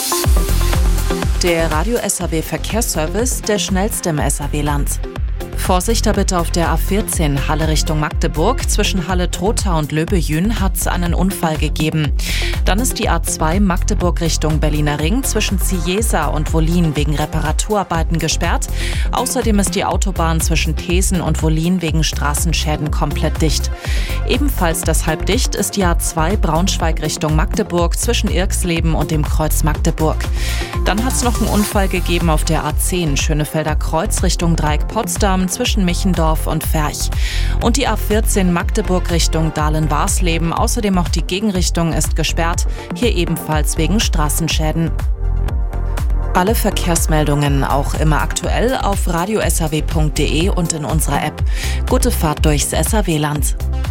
Der Radio SAW Verkehrsservice, der schnellste im SAW-Land. Vorsicht da bitte auf der A14 Halle Richtung Magdeburg. Zwischen Halle-Trotha und Löbejün hat es einen Unfall gegeben. Dann ist die A2 Magdeburg Richtung Berliner Ring zwischen Cieza und Wollin wegen Reparaturarbeiten gesperrt. Außerdem ist die Autobahn zwischen Thesen und Wollin wegen Straßenschäden komplett dicht. Ebenfalls deshalb dicht ist die A2 Braunschweig Richtung Magdeburg zwischen Irxleben und dem Kreuz Magdeburg. Dann hat es noch einen Unfall gegeben auf der A10 Schönefelder Kreuz Richtung Dreieck Potsdam zwischen Michendorf und Ferch. Und die A14 Magdeburg Richtung Dahlen-Warsleben. Außerdem auch die Gegenrichtung ist gesperrt, hier ebenfalls wegen Straßenschäden. Alle Verkehrsmeldungen auch immer aktuell auf radiosaw.de und in unserer App. Gute Fahrt durchs SAW-Land.